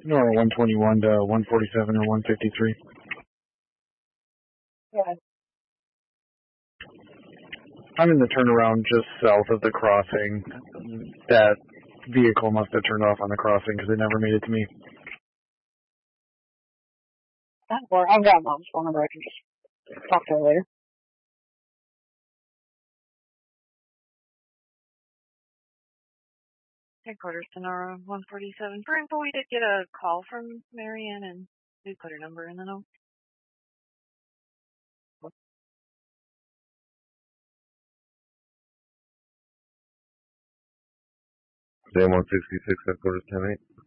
Or 121 to 147 or 153. Yeah. I'm in the turnaround just south of the crossing. That vehicle must have turned off on the crossing because it never made it to me. Or I've got Mom's phone number. I can just talk to her later. Headquarters, Sonora 147. For info, we did get a call from Marianne, and we put her number in the note. Day 166, headquarters 10-8.